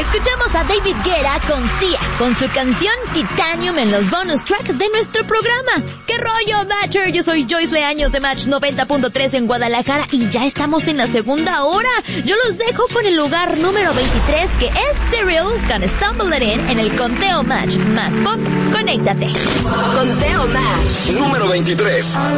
Escuchamos a David Guetta con Sia, con su canción Titanium en los bonus tracks de nuestro programa. ¿Qué rollo, Matcher? Yo soy Joyce Leaños de Match 90.3 en Guadalajara y ya estamos en la segunda hora. Yo los dejo con el lugar número 23, que es Cyril con Stumble It In en el Conteo Match más pop. Conéctate. Conteo Match número 23.